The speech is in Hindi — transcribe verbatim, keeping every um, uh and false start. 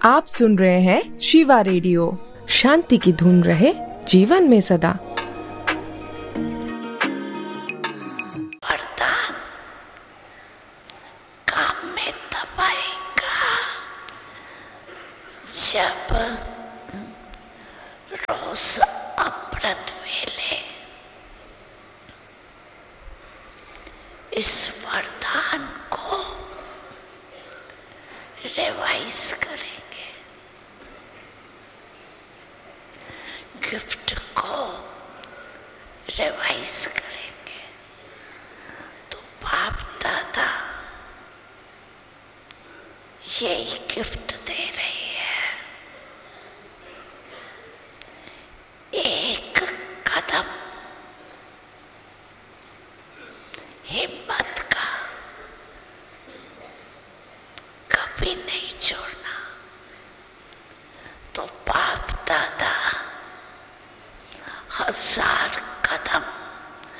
आप सुन रहे हैं शिवा रेडियो। शांति की धुन रहे जीवन में सदा। वरदान काम में तब आएगा जब रोज अमृत वेले इस वरदान को रिवाइज करेंगे, गिफ्ट को रिवाइज करेंगे तो बाप दादा यही गिफ्ट दे रही है। एक कदम हिम्मत का कभी नहीं छोड़ना, तो बाप दादा हजार कदम